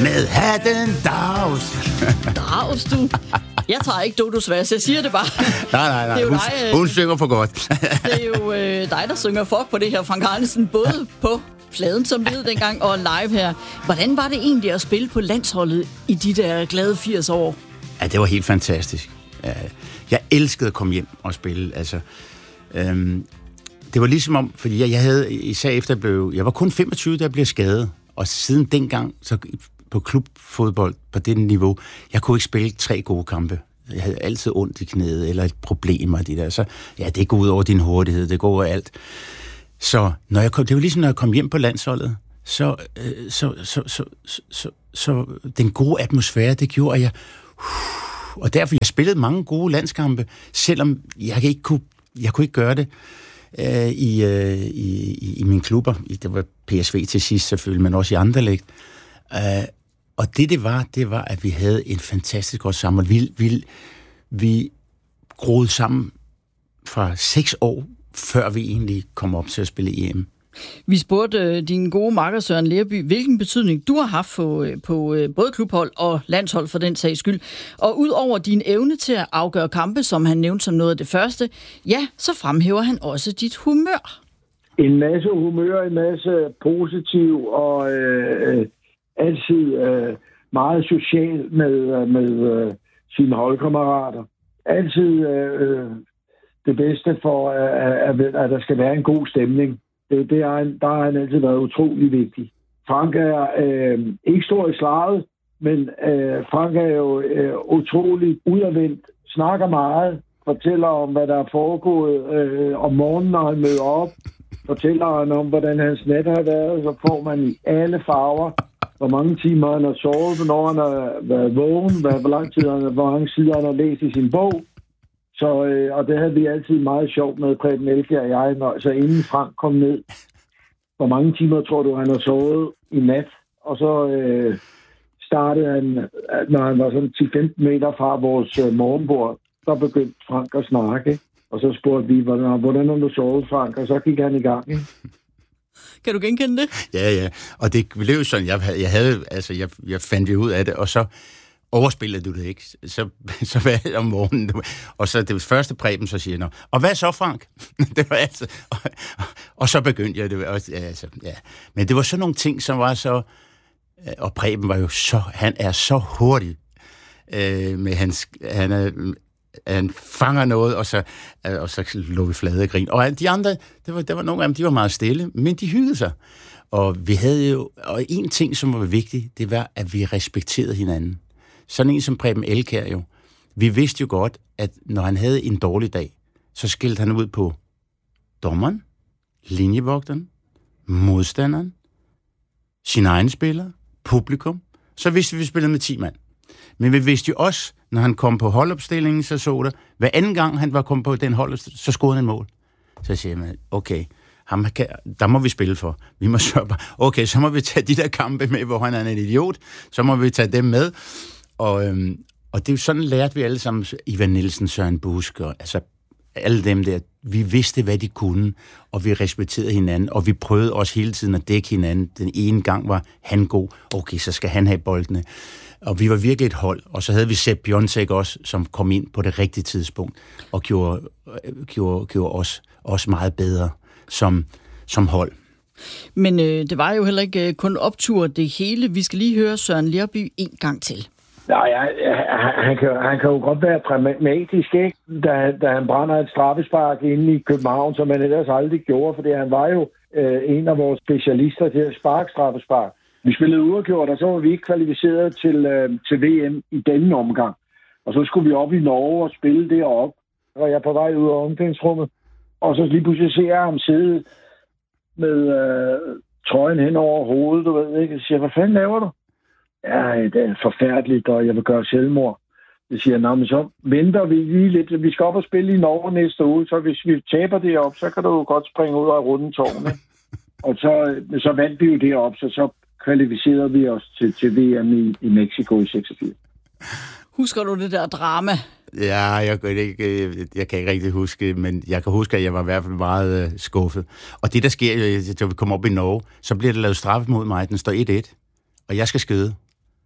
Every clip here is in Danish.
med hatten dags. Dags, du. Jeg tager ikke Dodos vers, jeg siger det bare. Nej. Det er jo Hun synger for godt. Det er jo dig, der synger for på det her, Frank Arnesen, både på pladen, som det hed dengang, og live her. Hvordan var det egentlig at spille på landsholdet i de der glade 80 år? Ja, det var helt fantastisk. Jeg elskede at komme hjem og spille. Altså, det var ligesom om, fordi jeg havde, især efter jeg var kun 25, da jeg blev skadet. Og siden dengang, så på klubfodbold på det niveau, jeg kunne ikke spille 3 gode kampe. Jeg havde altid ondt i knæet, eller et problem og det der. Så ja, det går ud over din hurtighed, det går over alt. Så det var ligesom, når jeg kom hjem på landsholdet, så den gode atmosfære, det gjorde, at og derfor jeg spillede mange gode landskampe, selvom jeg kunne ikke gøre det i mine klubber. Det var PSV til sidst selvfølgelig, men også i Anderlecht. Og det var, at vi havde en fantastisk godt sammenhold. Vi groede sammen fra 6 år, før vi egentlig kom op til at spille EM. Vi spurgte din gode makker Søren Lerby, hvilken betydning du har haft på både klubhold og landshold for den sags skyld. Og ud over din evne til at afgøre kampe, som han nævnte som noget af det første, ja, så fremhæver han også dit humør. En masse humør, en masse positiv og altid meget social med sine holdkammerater. Altid det bedste for, at der skal være en god stemning. Der har han altid været utrolig vigtig. Frank er ikke stor i slaget, men Frank er jo utrolig udadvendt, snakker meget, fortæller om, hvad der er foregået om morgenen, når han møder op, fortæller han om, hvordan hans nat har været, så får man i alle farver, hvor mange timer han har sovet, hvornår han har været vågen, hvor mange sider han har læst i sin bog. Så, og det havde vi altid meget sjovt med, Preben Elkjær og jeg, så inden Frank kom ned. Hvor mange timer tror du, han har sovet i nat? Og så startede han, når han var sådan 10-15 meter fra vores morgenbord, så begyndte Frank at snakke. Og så spurgte vi, hvordan har du sovet, Frank? Og så gik han i gang. Ikke? Kan du genkende det? Ja. Og det blev jo sådan, jeg fandt jo ud af det, og så overspillede du det ikke. Så var det om morgenen. Og så det første Preben, så siger jeg, og hvad så, Frank? Det var altså, og så begyndte jeg det. Ja. Men det var sådan nogle ting, som var så, og Preben var jo han er så hurtig med han fanger noget, og så lå vi flade og grin. Og de andre, der var nogle af dem, de var meget stille, men de hyggede sig. Og vi havde jo, og en ting, som var vigtig, det var, at vi respekterede hinanden. Sådan en som Preben Elkjær jo. Vi vidste jo godt, at når han havde en dårlig dag, så skilte han ud på dommeren, linjevogteren, modstanderen, sin egen spiller, publikum. Så vidste vi spillede med 10 mand. Men vi vidste jo også, når han kom på holdopstillingen, så der, hver anden gang han var kommet på den holdopstilling, så scorede han mål. Så siger man, okay, der må vi spille for. Vi må sørge på. Okay, så må vi tage de der kampe med, hvor han er en idiot. Så må vi tage dem med. Og det er jo sådan, lærte vi alle sammen, Ivan Nielsen, Søren Busk, og altså alle dem der, vi vidste, hvad de kunne, og vi respekterede hinanden, og vi prøvede også hele tiden at dække hinanden. Den ene gang var han god, okay, så skal han have boldene. Og vi var virkelig et hold, og så havde vi Sepp Piontek også, som kom ind på det rigtige tidspunkt, og gjorde os meget bedre som hold. Men det var jo heller ikke kun optur det hele. Vi skal lige høre Søren Lerby en gang til. Nej, han kan jo godt være pragmatisk, ikke? Da han brænder et straffespark inde i København, som han ellers aldrig gjorde, fordi han var jo en af vores specialister til at sparke straffespark. Vi spillede uafgjort, og så var vi ikke kvalificeret til VM i denne omgang. Og så skulle vi op i Norge og spille deroppe. Og jeg er på vej ud af omklædningsrummet. Og så lige pludselig ser jeg ham sidde med trøjen hen over hovedet, du ved ikke. Jeg siger, hvad fanden laver du? Ja, det er forfærdeligt, og jeg vil gøre selvmord. Jeg siger, men så venter vi lige lidt. Vi skal op og spille i Norge næste uge, så hvis vi taber det op, så kan du godt springe ud af rundetårne. Og så vandt vi jo det op, så kvalificerede vi os til VM i Mexico i 86. Husker du det der drama? Ja, jeg kan ikke rigtig huske, men jeg kan huske, at jeg var i hvert fald meget skuffet. Og det, der sker, da vi kommer op i Norge, så bliver der lavet straffe mod mig. Den står 1-1, og jeg skal skyde.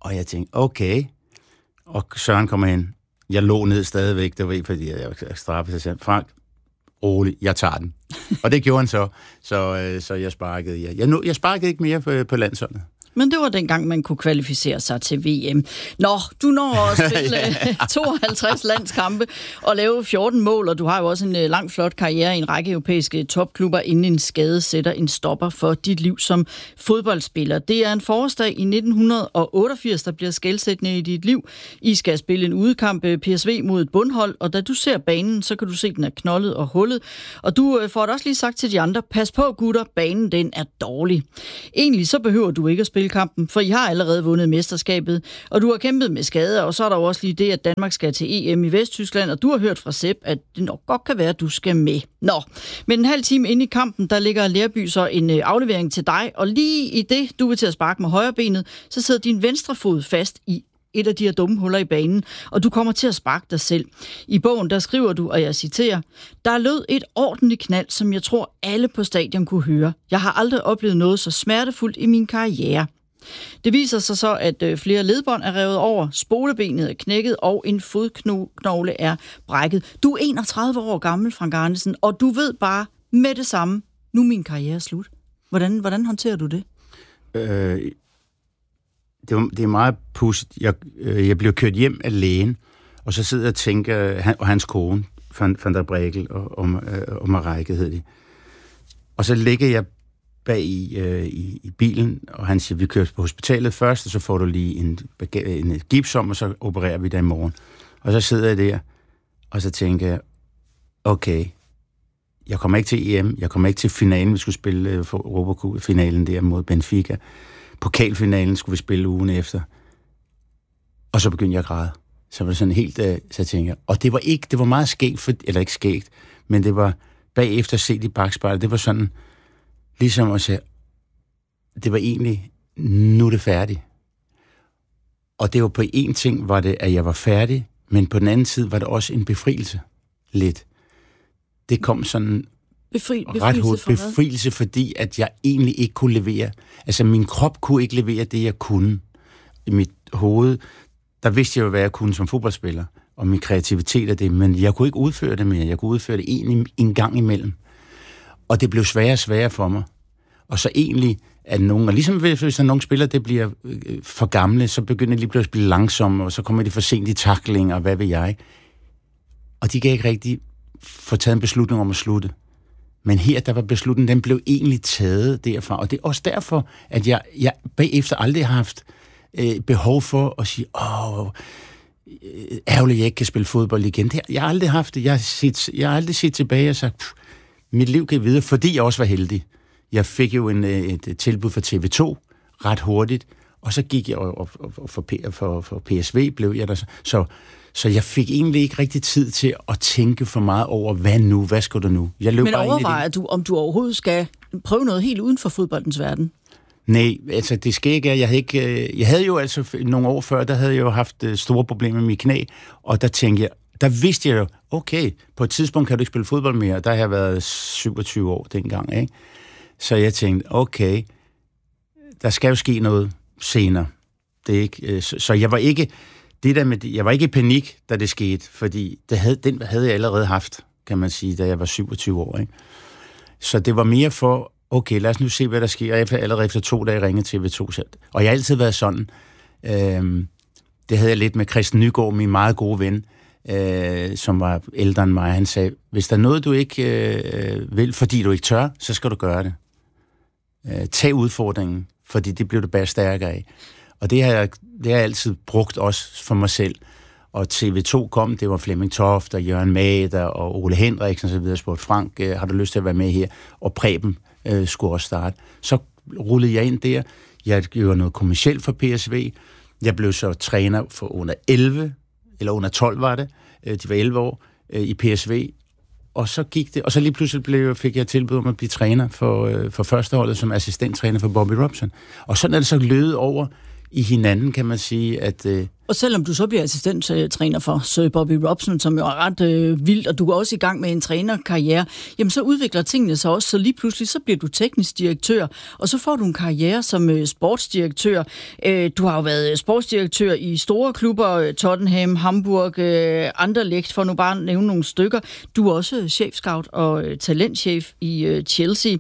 Og jeg tænkte, okay. Og Søren kommer hen. Jeg lå ned stadigvæk, der var fordi jeg var straffet. Jeg sagde, Frank, rolig, jeg tager den. Og det gjorde han så. Så jeg sparkede. Jeg sparkede ikke mere på landsholdet. Men det var dengang, man kunne kvalificere sig til VM. Nå, du når at spille 52 landskampe og lave 14 mål, og du har jo også en lang, flot karriere i en række europæiske topklubber, inden en skade sætter en stopper for dit liv som fodboldspiller. Det er en forårsdag i 1988, der bliver skelsættende i dit liv. I skal spille en udekamp PSV mod et bundhold, og da du ser banen, så kan du se, at den er knoldet og hullet. Og du får det også lige sagt til de andre, pas på gutter, banen den er dårlig. Egentlig så behøver du ikke at spille kampen, for I har allerede vundet mesterskabet, og du har kæmpet med skader, og så er der jo også lige det, at Danmark skal til EM i Vesttyskland, og du har hørt fra Sepp, at det nok godt kan være, at du skal med. Nå, men en halv time inde i kampen, der ligger Lerby så en aflevering til dig, og lige i det, du vil til at sparke med højre benet, så sidder din venstre fod fast i et af de her dumme huller i banen, og du kommer til at sparke dig selv. I bogen, der skriver du, og jeg citerer, der lød et ordentligt knald, som jeg tror alle på stadion kunne høre. Jeg har aldrig oplevet noget så smertefuldt i min karriere. Det viser sig så, at flere ledbånd er revet over, spolebenet er knækket, og en fodknogle er brækket. Du er 31 år gammel, Frank Arnesen, og du ved bare med det samme, nu er min karriere slut. Hvordan håndterer du det? Det er meget pudsigt. Jeg blev kørt hjem af lægen, og så sidder jeg og tænker, og hans kone, Van der Bregel og Mareike hed det. Og så ligger jeg bag i bilen, og han siger, vi kører på hospitalet først, og så får du lige en gips om, og så opererer vi dig i morgen. Og så sidder jeg der, og så tænker jeg, okay, jeg kommer ikke til EM, jeg kommer ikke til finalen, vi skulle spille for Europacup-finalen der mod Benfica. Pokalfinalen skulle vi spille ugen efter. Og så begyndte jeg at græde. Så var det sådan helt, så tænkte jeg, og det var meget skægt, eller ikke skægt, men det var bagefter set i bakspejlet, det var sådan, ligesom at sige, det var egentlig, nu er det færdigt. Og det var på en ting, var det, at jeg var færdig, men på den anden side var det også en befrielse. Lidt. Det kom sådan ret hurtigt. Befrielse, fordi at jeg egentlig ikke kunne levere. Altså, min krop kunne ikke levere det, jeg kunne. I mit hoved, der vidste jeg jo, hvad jeg kunne som fodboldspiller, og min kreativitet af det, men jeg kunne ikke udføre det mere. Jeg kunne udføre det en gang imellem. Og det blev sværere og sværere for mig. Og så egentlig, at nogen, og ligesom hvis der nogle spillere, det bliver for gamle, så begynder de lige pludselig at blive langsomme, og så kommer de for sent i tackling, og hvad ved jeg. Og de kan ikke rigtig få taget en beslutning om at slutte. Men her, der var beslutningen, den blev egentlig taget derfra. Og det er også derfor, at jeg bagefter aldrig har haft behov for at sige, ærgerligt, jeg ikke kan spille fodbold igen. Jeg har aldrig haft det. Jeg har aldrig set tilbage og sagt, mit liv kan videre, fordi jeg også var heldig. Jeg fik jo et tilbud fra TV2 ret hurtigt, og så gik jeg for PSV, blev jeg der. Så jeg fik egentlig ikke rigtig tid til at tænke for meget over, hvad nu, hvad skal du nu? Men overvejer du, om du overhovedet skal prøve noget helt uden for fodboldens verden? Nej, altså det skal ikke. Jeg havde jo altså nogle år før, der havde jeg jo haft store problemer med mit knæ, og der tænkte jeg, der vidste jeg jo, okay, på et tidspunkt kan du ikke spille fodbold mere, der har jeg været 27 år dengang, ikke? Så jeg tænkte, okay, der skal jo ske noget senere. Det er ikke, så jeg var ikke, jeg var ikke i panik, da det skete, fordi den havde jeg allerede haft, kan man sige, da jeg var 27 år, ikke? Så det var mere for, okay, lad os nu se, hvad der sker. Jeg allerede efter 2 dage ringede TV2 selv. Og jeg har altid været sådan. Det havde jeg lidt med Christian Nygaard, min meget gode ven, som var ældre end mig. Han sagde, hvis der er noget, du ikke vil, fordi du ikke tør, så skal du gøre det. Tag udfordringen, fordi det bliver du bare stærkere af. Og det har jeg altid brugt også for mig selv. Og TV2 kom, det var Flemming Toft og Jørgen Mader og Ole Henriksen og så videre, spurgte Frank, har du lyst til at være med her? Og Preben skulle også starte. Så rullede jeg ind der. Jeg gjorde noget kommercielt for PSV. Jeg blev så træner for under 11, eller under 12 var det. De var 11 år i PSV. Og så gik det, og så lige pludselig fik jeg tilbud om at blive træner for førsteholdet som assistenttræner for Bobby Robson. Og sådan er det så løbet over i hinanden, kan man sige. Og selvom du så bliver assistenttræner for Sir Bobby Robson, som jo er ret vildt, og du er også i gang med en trænerkarriere, jamen så udvikler tingene sig også, så lige pludselig så bliver du teknisk direktør, og så får du en karriere som sportsdirektør. Du har jo været sportsdirektør i store klubber, Tottenham, Hamburg, Anderlecht, for nu bare at nævne nogle stykker. Du er også chefscout og talentchef i Chelsea.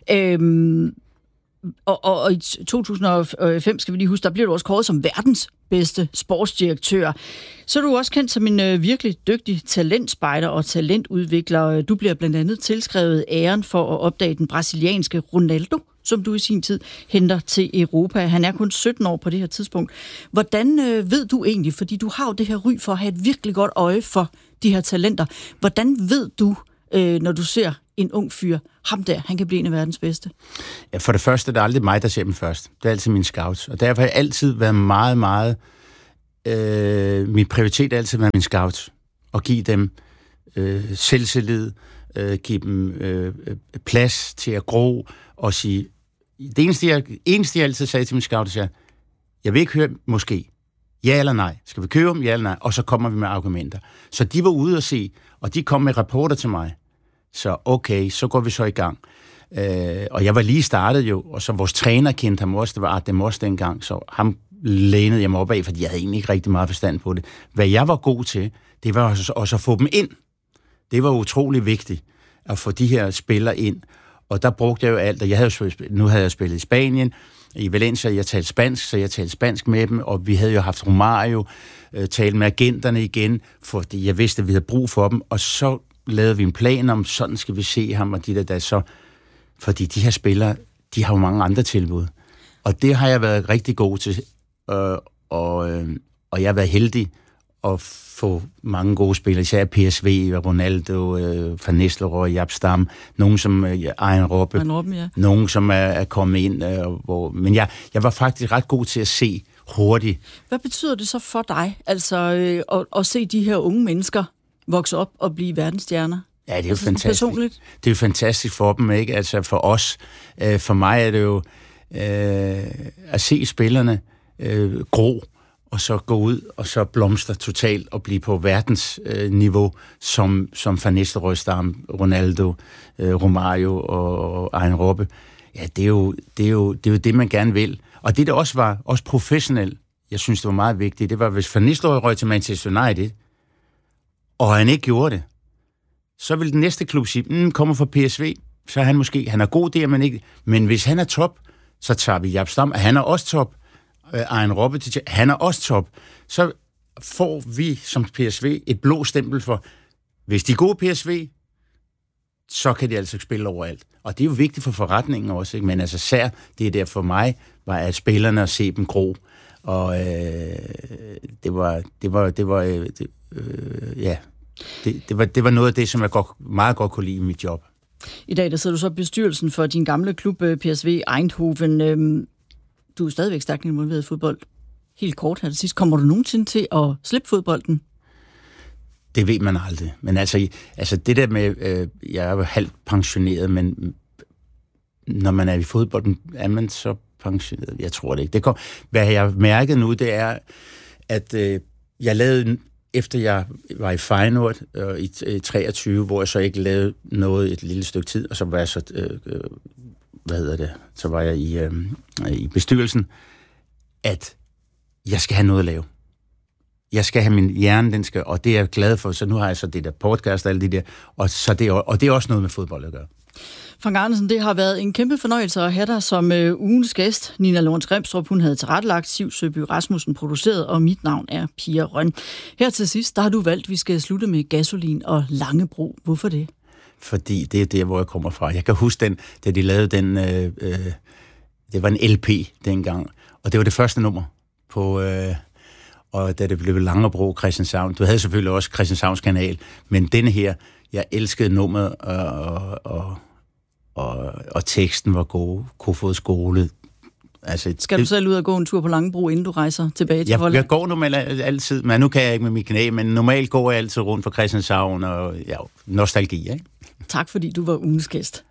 Og i 2005, skal vi lige huske, der bliver du også kåret som verdens bedste sportsdirektør. Så er du også kendt som en virkelig dygtig talentspejder og talentudvikler. Du bliver blandt andet tilskrevet æren for at opdage den brasilianske Ronaldo, som du i sin tid henter til Europa. Han er kun 17 år på det her tidspunkt. Hvordan ved du egentlig, fordi du har jo det her ry for at have et virkelig godt øje for de her talenter. Hvordan ved du, når du ser en ung fyr, ham der, han kan blive en af verdens bedste? Ja, for det første, det er aldrig mig, der ser dem først. Det er altid mine scouts. Og derfor har jeg altid været meget, meget... min prioritet har altid været mine scouts. Og give dem selvtillid, give dem plads til at gro, og sige... Det eneste, jeg altid sagde til mine scouts, er, jeg vil ikke høre måske. Ja eller nej. Skal vi købe dem? Ja eller nej. Og så kommer vi med argumenter. Så de var ude at se, og de kom med rapporter til mig. Så okay, så går vi så i gang. Og jeg var lige startet jo, og så vores træner kendte ham også, det var Artem også dengang, så ham lænede jeg mig op af, fordi jeg havde egentlig ikke rigtig meget forstand på det. Hvad jeg var god til, det var også at få dem ind. Det var utrolig vigtigt, at få de her spillere ind. Og der brugte jeg jo alt, og nu havde jeg spillet i Spanien, i Valencia, jeg talte spansk, så jeg talte spansk med dem, og vi havde jo haft Romario, talt med agenterne igen, fordi jeg vidste, at vi havde brug for dem, og så lavede vi en plan om, sådan skal vi se ham, og de der så, fordi de her spillere, de har jo mange andre tilbud. Og det har jeg været rigtig god til, og jeg har været heldig at få mange gode spillere, især PSV, Ronaldo, Van Nistelrooy, Jaap Stam, nogen som Arjen Robben, ja. Nogen som er kommet ind. Men jeg var faktisk ret god til at se hurtigt. Hvad betyder det så for dig, altså at se de her unge mennesker vokse op og blive verdensstjerner? Ja, det er jo fantastisk. Personligt? Det er jo fantastisk for dem, ikke? Altså for os. For mig er det jo at se spillerne gro, og så gå ud, og så blomstre totalt, og blive på verdensniveau, som Van Nistelrooy, Stam, Ronaldo, Romario og Arjen Robben. Ja, det er jo det, man gerne vil. Og det, der også var, også professionelt, jeg synes, det var meget vigtigt, det var, hvis Van Nistelrooy røg til Manchester United, og han ikke gjorde det, så vil den næste klub sige, kommer fra PSV, så er han er god der, men hvis han er top, så tager vi Jaap Stam, han er også top, Arjen Robben, han er også top, så får vi som PSV et blå stempel for, hvis de er gode PSV, så kan de altså spille overalt. Og det er jo vigtigt for forretningen også, ikke? Men altså sær, det er der for mig, var at spillerne at se dem gro. Og det var noget af det, som jeg meget godt kunne lide i mit job. I dag der sidder du så i bestyrelsen for din gamle klub PSV Eindhoven. Du er stadigvæk stærkt involveret i fodbold. Helt kort her til sidst. Kommer du nogensinde til at slippe fodbolden? Det ved man aldrig. Men altså det der med, jeg er jo halvt pensioneret, men når man er i fodbolden, er man så pensioneret? Jeg tror det ikke. Hvad jeg har mærket nu, det er, at jeg lavede, efter jeg var i Feyenoord i 23, hvor jeg så ikke lavede noget et lille stykke tid, og så var jeg så, så var jeg i bestyrelsen, at jeg skal have noget at lave. Jeg skal have min hjerne, og det er jeg glad for, så nu har jeg så det der podcast og alle de der, og det er også noget med fodbold at gøre. Frank Arnesen, det har været en kæmpe fornøjelse at have dig som ugens gæst. Nina Lorentz Grimstrup, hun havde tilrettelagt, Siv Søby Rasmussen produceret, og mit navn er Pia Røn. Her til sidst, der har du valgt, at vi skal slutte med Gasolin og Langebro. Hvorfor det? Fordi det er der, hvor jeg kommer fra. Jeg kan huske da de lavede den, det var en LP dengang, og det var det første nummer på... og da det blev Langebro Christianshavn, du havde selvfølgelig også Christianshavns kanal, men denne her, jeg elskede nummeret, og teksten var god, Kofods skole. Altså, skal du selv ud og gå en tur på Langebro, inden du rejser tilbage til Holland? Jeg går normalt altid, men nu kan jeg ikke med mit knæ, men normalt går jeg altid rundt for Christianshavn, og nostalgi, ikke? Tak fordi du var ugens gæst.